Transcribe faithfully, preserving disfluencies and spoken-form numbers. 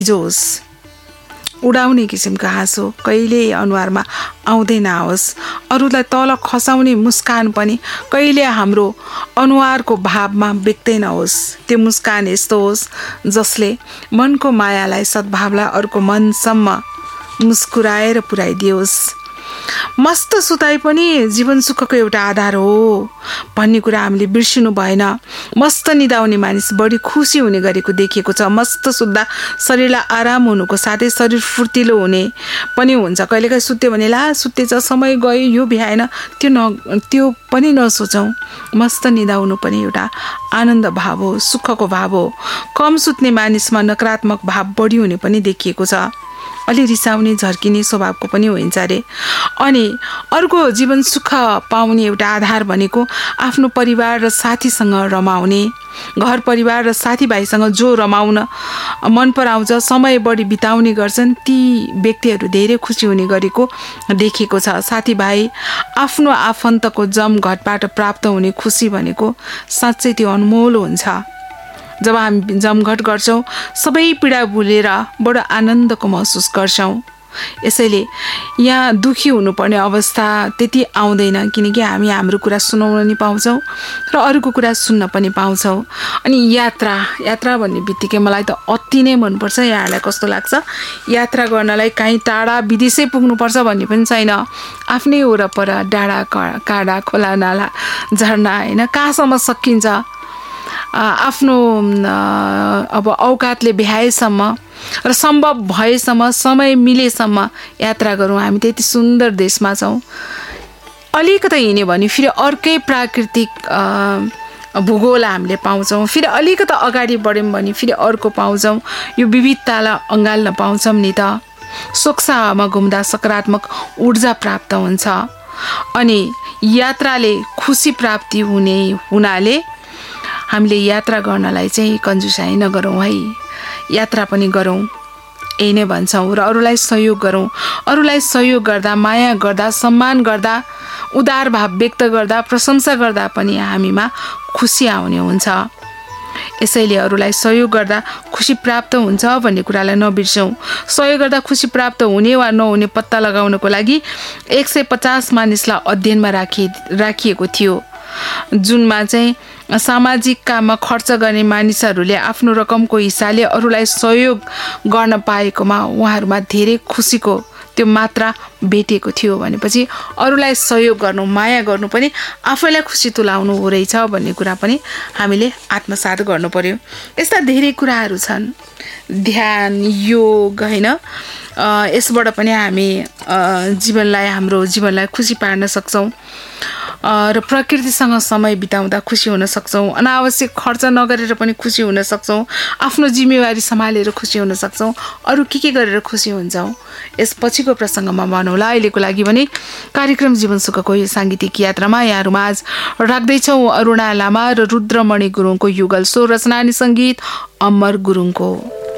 जोस् उडाउने किसिमको हाँसो कहिले अनुहारमा आउँदै नआओस्। अरूलाई तल खसाउने मुस्कान पनि कहिले हाम्रो अनुहारको भावमा व्यक्तै नहोस्। त्यो मुस्कान यस्तो होस् जसले मनको मायालाई सद्भावलाई अरूको मनसम्म मुस्कुराएर पुर्याइदियोस्। मस्त सुताइ पनि जीवन सुखको एउटा आधार हो भन्ने कुरा हामीले बिर्सिनु भएन। मस्त निदाउने मानिस बढी खुसी हुने गरेको देखिएको छ। मस्त सुत्दा शरीरलाई आराम हुनुको साथै शरीर फुर्तिलो हुने पनि हुन्छ। कहिलेकाहीँ सुत्यो भने ला सुत्तेछ समय गयो यो भ्याएन त्यो न त्यो पनि नसोचौँ। मस्त निदाउनु पनि एउटा आनन्द भाव हो, सुखको भाव हो। कम सुत्ने मानिसमा नकारात्मक भाव बढी हुने पनि देखिएको छ। अलि रिसाउने झर्किने स्वभावको पनि हुन्छ अरे। अनि अर्को जीवन सुख पाउने एउटा आधार भनेको आफ्नो परिवार र साथीसँग रमाउने। घर परिवार र साथीभाइसँग जो रमाउन मन पराउँछ, समय बढी बिताउने गर्छन्, ती व्यक्तिहरू धेरै खुसी हुने गरेको देखिएको छ। साथीभाइ आफ्नो आफन्तको जमघटबाट प्राप्त हुने खुसी भनेको साँच्चै त्यो अनमोल हुन्छ। जब हामी जमघट गर्छौँ सबै पीडा भुलेर बडो आनन्दको महसुस गर्छौँ। यसैले यहाँ दुखी हुनुपर्ने अवस्था त्यति आउँदैन, किनकि हामी हाम्रो कुरा सुनाउन नि पाउँछौँ र अरूको कुरा सुन्न पनि पाउँछौँ। अनि यात्रा यात्रा भन्ने बित्तिकै मलाई त अति नै मनपर्छ। यहाँहरूलाई कस्तो लाग्छ? यात्रा गर्नलाई काहीँ टाढा विदेशै पुग्नुपर्छ भन्ने पनि छैन। आफ्नै वरपर डाँडा काँडा खोला नाला झरना होइन कहाँसम्म सकिन्छ आफ्नो अब औकातले भ्याएसम्म र सम्भव भएसम्म समय मिलेसम्म यात्रा गरौँ। हामी त्यति सुन्दर देशमा छौँ। अलिकति हिँड्यो भने फेरि अर्कै प्राकृतिक भूगोल हामीले पाउँछौँ। फेरि अलिकति अगाडि बढ्यौँ भने फेरि अर्को पाउँछौँ। यो विविधतालाई अँगाल्न पाउँछौँ नि त। स्वच्छ हावामा घुम्दा सकारात्मक ऊर्जा प्राप्त हुन्छ। अनि यात्राले खुसी प्राप्ति हुने हुनाले हामीले यात्रा गर्नलाई चाहिँ कन्जुसाइ नगरौँ है। यात्रा पनि गरौँ यही नै भन्छौँ। र अरूलाई सहयोग गरौँ। अरूलाई सहयोग गर्दा, माया गर्दा, सम्मान गर्दा, उदार भाव व्यक्त गर्दा, प्रशंसा गर्दा पनि हामीमा खुसी आउने हुन्छ। यसैले अरूलाई सहयोग गर्दा खुसी प्राप्त हुन्छ भन्ने कुरालाई नबिर्सौँ। सहयोग गर्दा खुसी प्राप्त हुने वा नहुने पत्ता लगाउनको लागि एक सय पचास मानिसलाई अध्ययनमा राखि राखिएको थियो, जुनमा चाहिँ सामाजिक काममा खर्च गर्ने मानिसहरूले आफ्नो रकमको हिस्साले अरूलाई सहयोग गर्न पाएकोमा उहाँहरूमा धेरै खुसीको त्यो मात्रा भेटेको थियो। भनेपछि अरूलाई सहयोग गर्नु, माया गर्नु पनि आफैलाई खुसी तुलाउनु हो रहेछ भन्ने कुरा पनि हामीले आत्मसात गर्नु पर्यो। यस्ता धेरै कुराहरू छन्। ध्यान, योग होइन, यसबाट पनि हामी जीवनलाई हाम्रो जीवनलाई खुसी पार्न सक्छौँ र प्रकृतिसँग समय बिताउँदा खुसी हुन सक्छौँ। अनावश्यक खर्च नगरेर पनि खुसी हुन सक्छौँ। आफ्नो जिम्मेवारी सम्हालेर खुसी हुन सक्छौँ। अरू के के गरेर खुसी हुन्छौँ यस पछिको प्रसङ्गमा भन्नुहोला। अहिलेको लागि भने कार्यक्रम जीवन सुखको यो साङ्गीतिक यात्रामा यहाँहरूमा आज राख्दैछौँ अरुणा लामा र रुद्रमणि गुरुङको युगल स्वर रचना अनि सङ्गीत अमर गुरुङको।